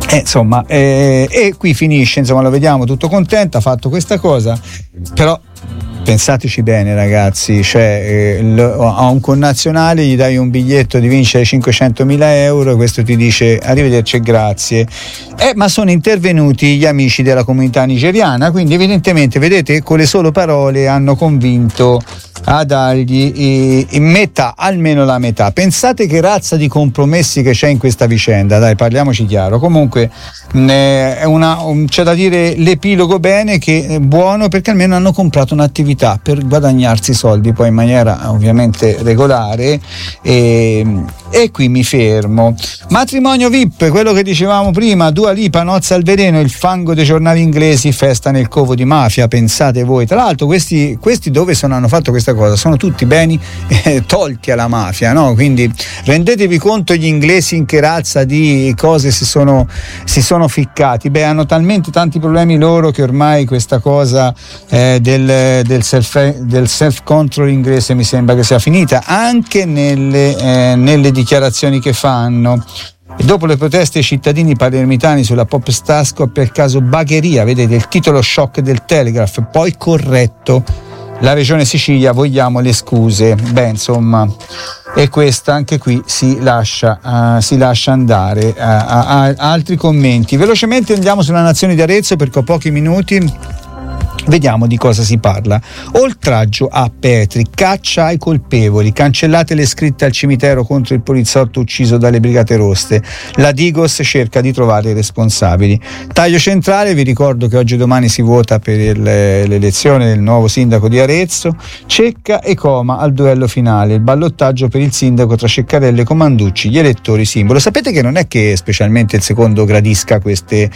Insomma, e qui finisce, insomma, lo vediamo tutto contento, ha fatto questa cosa, però pensateci bene, ragazzi, cioè a un connazionale gli dai un biglietto di vincere 500.000 euro e questo ti dice arrivederci e grazie, ma sono intervenuti gli amici della comunità nigeriana, quindi evidentemente, vedete, con le sole parole hanno convinto a dargli metà, almeno la metà. Pensate che razza di compromessi che c'è in questa vicenda, dai, parliamoci chiaro. Comunque c'è da dire l'epilogo bene, che è buono, perché almeno hanno comprato un'attività per guadagnarsi soldi poi in maniera ovviamente regolare, e qui mi fermo. Matrimonio VIP, quello che dicevamo prima, Dua Lipa, nozze al veleno, il fango dei giornali inglesi, festa nel covo di mafia, pensate voi. Tra l'altro questi dove hanno fatto questa cosa sono tutti beni tolti alla mafia, no? Quindi rendetevi conto gli inglesi in che razza di cose si sono ficcati. Hanno talmente tanti problemi loro che ormai questa cosa del self control inglese mi sembra che sia finita anche nelle dichiarazioni che fanno. E dopo le proteste dei cittadini palermitani sulla pop star scoppia il caso Bagheria, vedete il titolo shock del Telegraph, poi corretto: la regione Sicilia, vogliamo le scuse. Insomma, e questa anche qui si lascia andare. Altri commenti velocemente, andiamo sulla Nazione di Arezzo perché ho pochi minuti. Vediamo di cosa si parla. Oltraggio a Petri, caccia ai colpevoli, cancellate le scritte al cimitero contro il poliziotto ucciso dalle Brigate Rosse, la Digos cerca di trovare i responsabili. Taglio centrale, vi ricordo che oggi e domani si vota per l'elezione del nuovo sindaco di Arezzo. Cecca e Coma al duello finale, il ballottaggio per il sindaco tra Ceccarelli e Comanducci, gli elettori simbolo. Sapete che non è che specialmente il secondo gradisca queste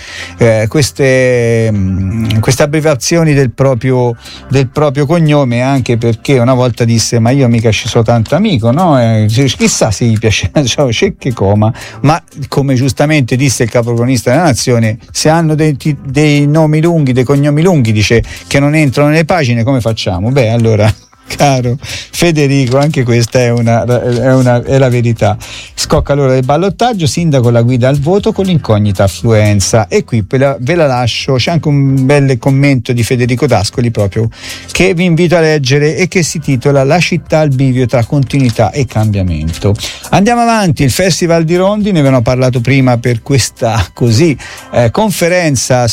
abbreviazioni del proprio cognome, anche perché una volta disse: ma io mica ci sono tanto amico, no? Chissà se gli piace Cecca e Coma, ma come giustamente disse il caprogonista della Nazione, se hanno dei nomi lunghi, dei cognomi lunghi, dice, che non entrano nelle pagine, come facciamo? Allora, caro Federico, anche questa è la verità. Scocca l'ora del ballottaggio, sindaco la guida al voto con l'incognita affluenza. E qui ve la lascio, c'è anche un bel commento di Federico D'Ascoli proprio, che vi invito a leggere e che si titola La città al bivio tra continuità e cambiamento. Andiamo avanti. Il Festival di Rondi, ne avevamo parlato prima per questa conferenza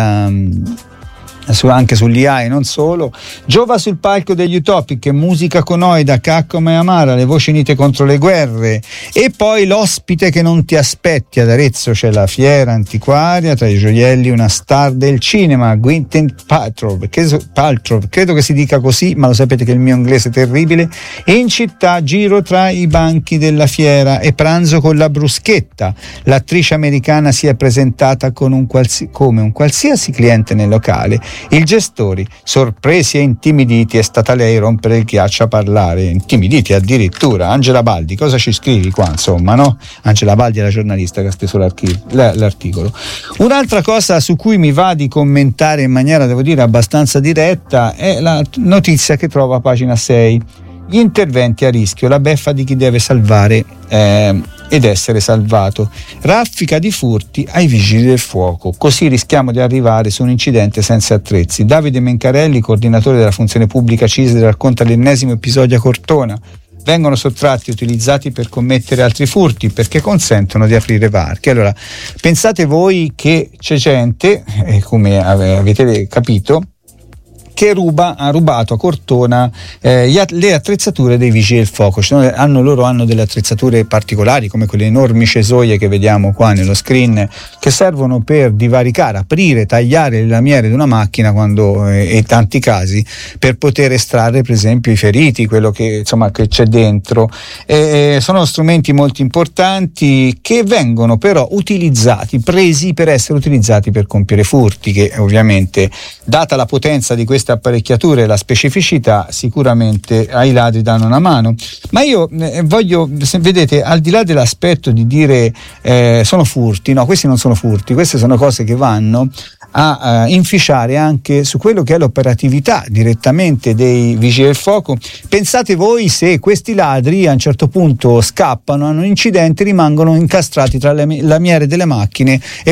anche sull'IA e non solo. Giova sul palco degli Utopic, musica conoida, Caccoma e Amara, le voci unite contro le guerre. E poi l'ospite che non ti aspetti. Ad Arezzo c'è la fiera antiquaria, tra i gioielli una star del cinema, Gwyneth Paltrow, credo che si dica così, ma lo sapete che il mio inglese è terribile. E in città giro tra i banchi della fiera e pranzo con la bruschetta. L'attrice americana si è presentata come un qualsiasi cliente nel locale. I gestori, sorpresi e intimiditi, è stata lei rompere il ghiaccio a parlare. Intimiditi addirittura. Angela Baldi, cosa ci scrivi qua, insomma, no? Angela Baldi è la giornalista che ha steso l'articolo. Un'altra cosa su cui mi va di commentare in maniera, devo dire, abbastanza diretta è la notizia che trovo a pagina 6. Gli interventi a rischio, la beffa di chi deve salvare ed essere salvato. Raffica di furti ai vigili del fuoco, così rischiamo di arrivare su un incidente senza attrezzi. Davide Mencarelli, coordinatore della funzione pubblica CISL, racconta l'ennesimo episodio a Cortona. Vengono sottratti e utilizzati per commettere altri furti perché consentono di aprire varchi. Allora, pensate voi che c'è gente, come avete capito, che ha rubato a Cortona le attrezzature dei vigili del fuoco. Loro hanno delle attrezzature particolari, come quelle enormi cesoie che vediamo qua nello screen, che servono per divaricare, aprire, tagliare le lamiere di una macchina quando, in tanti casi, per poter estrarre per esempio i feriti, quello che c'è dentro. Sono strumenti molto importanti che vengono però presi per essere utilizzati per compiere furti, che ovviamente, data la potenza di queste apparecchiature e la specificità, sicuramente ai ladri danno una mano. Ma io vedete, al di là dell'aspetto di dire sono furti, no, questi non sono furti, queste sono cose che vanno a inficiare anche su quello che è l'operatività direttamente dei vigili del fuoco. Pensate voi se questi ladri a un certo punto scappano, hanno un incidente, rimangono incastrati tra le lamiere delle macchine